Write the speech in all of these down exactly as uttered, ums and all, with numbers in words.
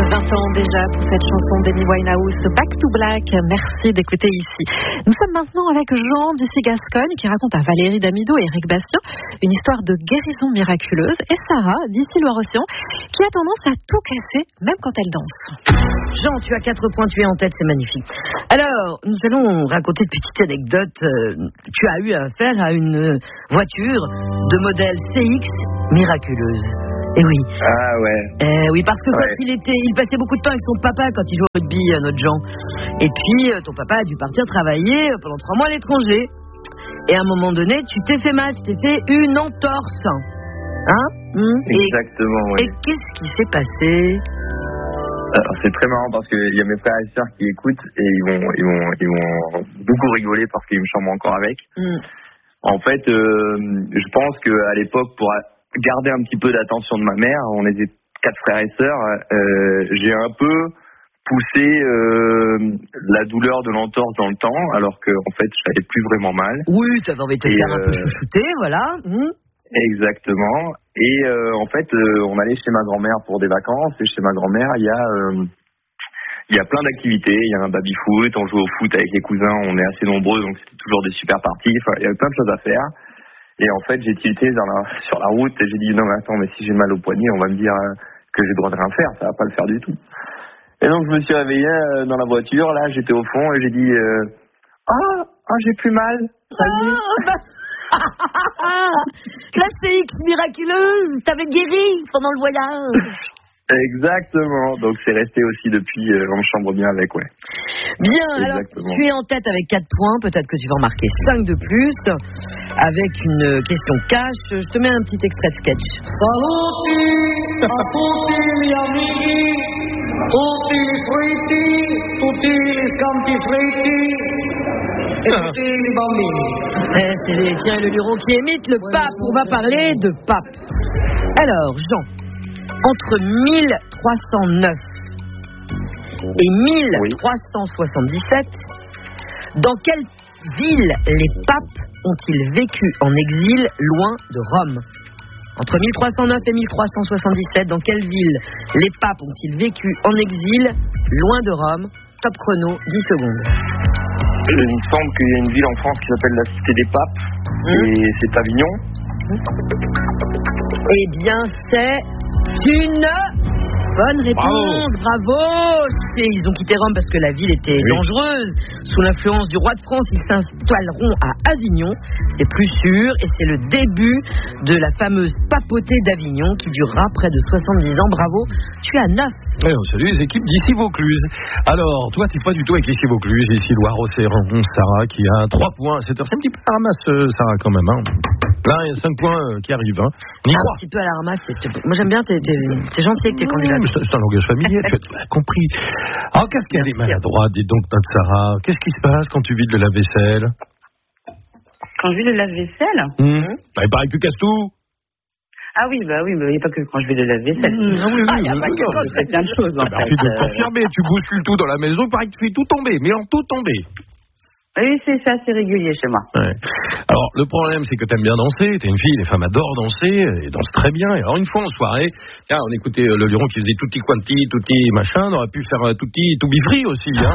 vingt ans déjà pour cette chanson d'Amy Winehouse, Back to Black. Merci d'écouter ici. Nous sommes maintenant avec Jean d'ici Gascogne qui raconte à Valérie Damido et Eric Bastien une histoire de guérison miraculeuse, et Sarah d'ici Loire-Océan qui a tendance à tout casser même quand elle danse. Jean, tu as quatre points, tu es en tête, c'est magnifique. Alors, nous allons raconter une petite anecdote. Tu as eu affaire à une voiture de modèle C X miraculeuse. Eh oui. Ah ouais. Eh oui, parce que ouais. quand il était, il passait beaucoup de temps avec son papa quand il jouait au rugby, notre Jean. Et puis, ton papa a dû partir travailler pendant trois mois à l'étranger. Et à un moment donné, tu t'es fait mal, tu t'es fait une entorse. Hein mmh. Exactement, et, oui. Et qu'est-ce qui s'est passé? Alors, c'est très marrant parce qu'il y a mes frères et sœurs qui écoutent et ils vont, ils vont, ils vont beaucoup rigoler parce qu'ils me chambrent encore avec. Mmh. En fait, euh, je pense qu'à l'époque, pour garder un petit peu d'attention de ma mère, on était quatre frères et sœurs, euh, j'ai un peu poussé euh, la douleur de l'entorse dans le temps, alors que en fait, j'avais plus vraiment mal. Oui, tu avais envie de te faire euh, un peu chouchouter, voilà. Mmh. Exactement. Et euh, en fait, euh, on allait chez ma grand-mère pour des vacances, et chez ma grand-mère, il y a... Euh, Il y a plein d'activités, il y a un baby-foot, on joue au foot avec les cousins, on est assez nombreux, donc c'était toujours des super parties, enfin, il y avait plein de choses à faire. Et en fait, j'ai tilté dans la, sur la route et j'ai dit, non mais attends, mais si j'ai mal au poignet, on va me dire euh, que j'ai le droit de rien faire, ça va pas le faire du tout. Et donc je me suis réveillé euh, dans la voiture, là, j'étais au fond et j'ai dit, euh, ah, ah, j'ai plus mal, ça y est. La C X miraculeuse, t'avais guéri pendant le voyage. Exactement, donc c'est resté aussi depuis, euh, on me chambre bien avec, ouais. Bien, alors tu es en tête avec quatre points, peut-être que tu vas en marquer cinq de plus, avec une question cash. Je te mets un petit extrait de sketch. Saluti a tutti gli amici, tutti i fritti, tutti i campi fritti et tutti i bambini. Eh, c'est Thierry Leluron qui imite le pape, on va parler de pape. Alors, Jean, entre mille trois cent neuf et mille trois cent soixante-dix-sept, dans quelle ville les papes ont-ils vécu en exil loin de Rome? Entre mille trois cent neuf et mille trois cent soixante-dix-sept, dans quelle ville les papes ont-ils vécu en exil loin de Rome? Top chrono, dix secondes. Il me semble qu'il y a une ville en France qui s'appelle la Cité des Papes, mmh. et c'est Avignon. Eh bien, c'est une bonne réponse, bravo, bravo. Ils ont quitté Rome parce que la ville était oui. dangereuse. Sous l'influence du roi de France, ils s'installeront à Avignon, c'est plus sûr, et c'est le début de la fameuse papauté d'Avignon qui durera près de soixante-dix ans. Bravo, tu as neuf. Oui, on salue les équipes d'ici Vaucluse. Alors, toi, tu n'es pas du tout avec ici Vaucluse, ici Loire-Océan. Sarah qui a trois points. C'est un petit peu à la ramasse, Sarah, quand même. Hein. Là, il y a cinq points qui arrivent. Hein. On y un croit. petit peu à la ramasse. Moi, j'aime bien, t'es, t'es, t'es gentil avec tes candidats. C'est, c'est un langage familier, tu as compris. Alors, qu'est-ce qu'elle est maladroite, dis donc, notre Sarah? Qu'est-ce qui se passe quand tu vides le lave-vaisselle? Quand je vide le lave-vaisselle mmh. bah, il paraît que tu casses tout. Ah oui, bah oui, mais il n'y a pas que quand je vais de la vaisselle. Mmh, ah oui, oui, ah, il y a oui, pas que quand je fais plein de choses. En bah, fait. Tu dois te confirmer, tu bouscules tout dans la maison, il paraît que tu fais tout tomber, mais en tout tomber. Oui, c'est ça, c'est régulier chez moi. Ouais. Alors, le problème, c'est que tu aimes bien danser, tu es une fille, les femmes adorent danser, et dansent très bien. Et alors, une fois en soirée, tiens, on écoutait euh, le Luron qui faisait tutti quanti, tutti machin, on aurait pu faire euh, tutti to be free aussi, hein.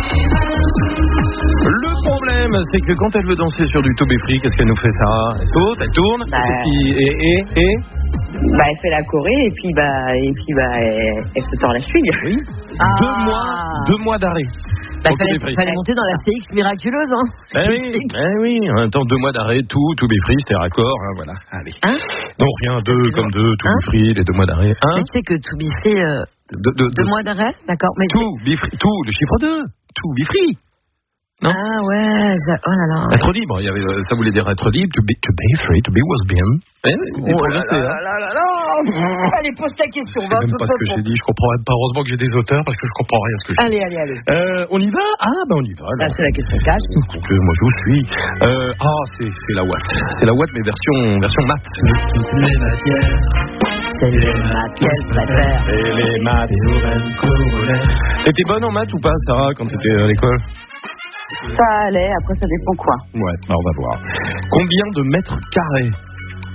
Le problème, c'est que quand elle veut danser sur du to be free, qu'est-ce qu'elle nous fait, ça? Elle saute, elle tourne, bah... qui... et, et, et bah, elle fait la choré, et puis, bah, et puis, bah, elle, elle se tord la cheville. Oui. Ah. Deux mois, deux mois d'arrêt. Bah, il fallait, fallait monter dans la C X miraculeuse, hein. Eh oui, eh oui, en même temps, deux mois d'arrêt, tout, tout free, c'était raccord, hein, voilà. Allez. Hein? Non, rien, deux comme deux, tout hein? free, les deux mois d'arrêt. Hein? Mais tu sais que tout free, euh, de, de, deux de... mois d'arrêt, d'accord. Mais tout, free, tout, le chiffre deux, tout free. Non? Ah ouais, oh là là. Être libre, il y avait, ça voulait dire être libre, to be, to be free, to be was bien. Eh, oh là là, là là là là. Allez, pose ta question. Je sais même pas ce que j'ai dit, je comprends pas. Heureusement que j'ai des auteurs parce que je comprends rien ce que je dis. Allez, allez, allez. Euh, on y va? Ah, ben on y va. Là, c'est la question cash. Écoutez, moi je vous suis. Euh, ah, c'est, c'est la Watt. C'est la Watt, mais version, version maths. Toutes les matières. C'est les maths qu'elle préfère. C'est les maths. T'étais bonne en maths ou pas, Sarah, quand t'étais à l'école? Ça allait, après ça dépend quoi. Ouais, bah on va voir. Combien de mètres carrés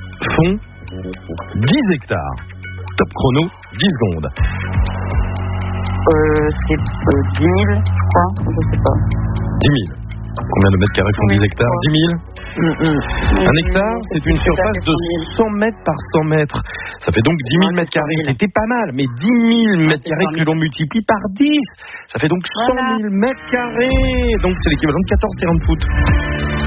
font dix hectares? Top chrono, dix secondes. euh, c'est euh, dix mille, je crois, je sais pas. dix mille. Combien de mètres carrés font dix hectares? dix mille. Mm, mm. Un hectare, c'est une surface de cent mètres par cent mètres. Ça fait donc dix mille mètres carrés. C'était pas mal, mais dix mille mètres carrés que l'on multiplie par dix, ça fait donc cent mille mètres carrés. Donc c'est l'équivalent de quatorze terrains de foot.